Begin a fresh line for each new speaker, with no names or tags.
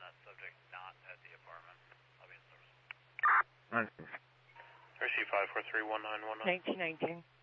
subject not at the apartment. I'll be in service.
Receive 5431919.
1919.